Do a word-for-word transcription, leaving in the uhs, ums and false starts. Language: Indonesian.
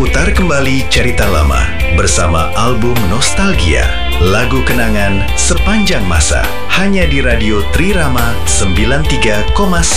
Putar kembali cerita lama bersama album Nostalgia, lagu kenangan sepanjang masa, hanya di Radio Trirama sembilan puluh tiga koma satu.